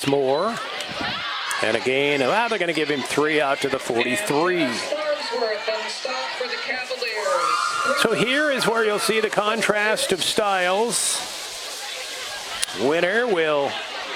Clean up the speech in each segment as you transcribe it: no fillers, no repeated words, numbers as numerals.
Thomas More. And again, they're going to give him 3 out to the 43. So here is where you'll see the contrast of styles. Winner will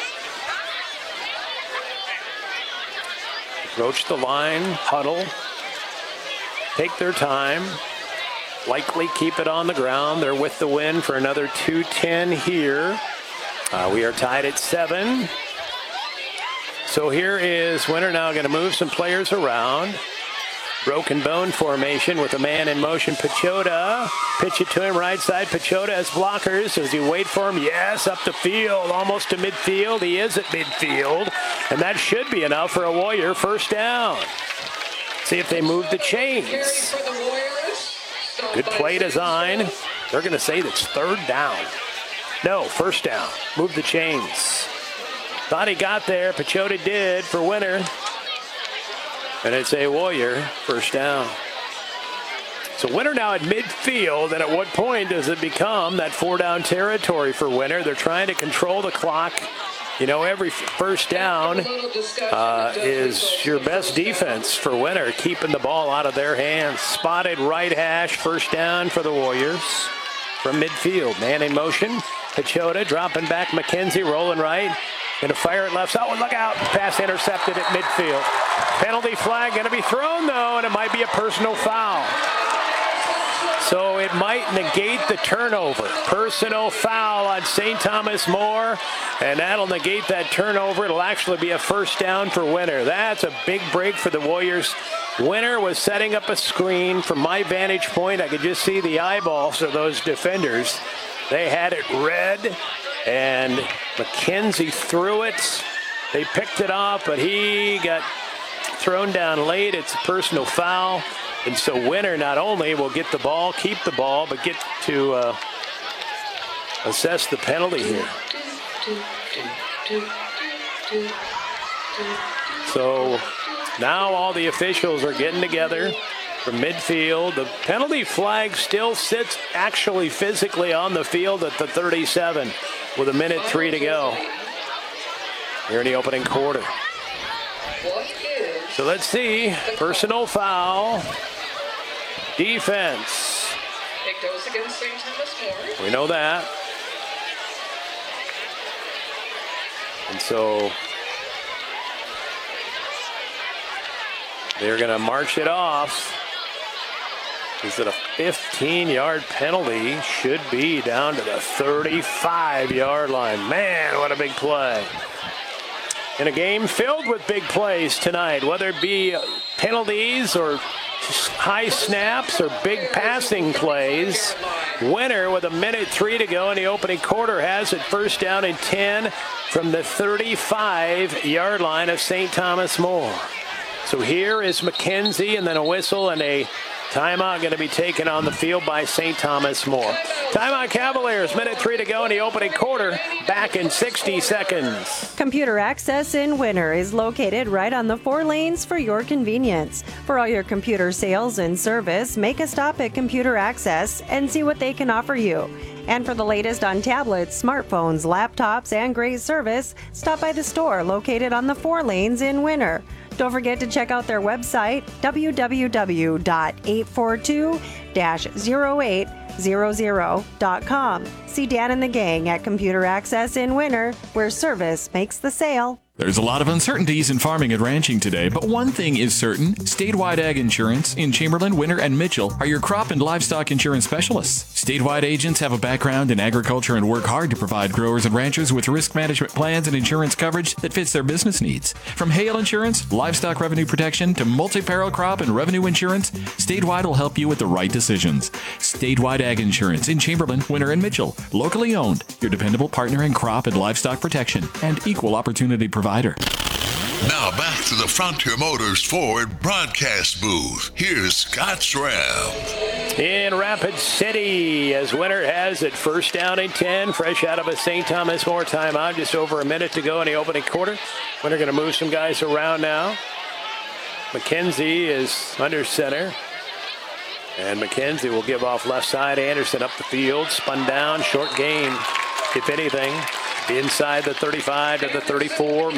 approach the line, huddle, take their time, likely keep it on the ground. They're with the win for another 2:10 here. We are tied at 7. So here is Winter now going to move some players around. Broken bone formation with a man in motion. Pechota. Pitch it to him right side. Pechota has blockers. Does he wait for him? Yes, up the field. Almost to midfield. He is at midfield. And that should be enough for a Warrior first down. See if they move the chains. Good play design. They're going to say that's 3rd down. No, 1st down. Move the chains. Thought he got there. Pechota did for Winter. And it's a Warrior first down. So Winter now at midfield, and at what point does it become that 4-down territory for Winter? They're trying to control the clock. You know, every first down is your best defense for Winter, keeping the ball out of their hands. Spotted right hash, first down for the Warriors from midfield. Man in motion. Pechota dropping back. McKenzie rolling right. Going to fire it left side. Oh, look out. Pass intercepted at midfield. Penalty flag going to be thrown, though, and it might be a personal foul. So it might negate the turnover. Personal foul on St. Thomas More, and that'll negate that turnover. It'll actually be a first down for Winter. That's a big break for the Warriors. Winter was setting up a screen. From my vantage point, I could just see the eyeballs of those defenders. They had it red, and McKenzie threw it. They picked it off, but he got thrown down late. It's a personal foul. And so Winter not only will get the ball, keep the ball, but get to assess the penalty here. So now all the officials are getting together from midfield. The penalty flag still sits actually physically on the field at the 37 with 1:03 to go here in the opening quarter. So let's see. Personal foul. Defense. It goes against St. Thomas More. We know that. And so they're going to march it off. Is it a 15-yard penalty? Should be down to the 35-yard line. Man, what a big play. In a game filled with big plays tonight, whether it be penalties or high snaps or big passing plays. Winter with 1:03 to go in the opening quarter has it first down and 10 from the 35-yard line of St. Thomas More. So here is McKenzie, and then a whistle and a timeout going to be taken on the field by St. Thomas More. Timeout Cavaliers, 1:03 to go in the opening quarter. Back in 60 seconds. Computer Access in Winter is located right on the 4 lanes for your convenience. For all your computer sales and service, make a stop at Computer Access and see what they can offer you. And for the latest on tablets, smartphones, laptops, and great service, stop by the store located on the 4 lanes in Winter. Don't forget to check out their website, www.842-0800.com. See Dan and the gang at Computer Access in Winter, where service makes the sale. There's a lot of uncertainties in farming and ranching today, but one thing is certain. Statewide Ag Insurance in Chamberlain, Winter, and Mitchell are your crop and livestock insurance specialists. Statewide agents have a background in agriculture and work hard to provide growers and ranchers with risk management plans and insurance coverage that fits their business needs. From hail insurance, livestock revenue protection, to multi-peril crop and revenue insurance, Statewide will help you with the right decisions. Statewide Ag Insurance in Chamberlain, Winter, and Mitchell. Locally owned, your dependable partner in crop and livestock protection and equal opportunity provider. Now back to the Frontier Motors Ford broadcast booth. Here's Scott Schramm. In Rapid City, as Winter has it first down and 10, fresh out of a St. Thomas More timeout. Just over a minute to go in the opening quarter. Winter going to move some guys around now. McKenzie is under center. And McKenzie will give off left side. Anderson up the field, spun down, short gain, if anything. Inside the 35 to the 34.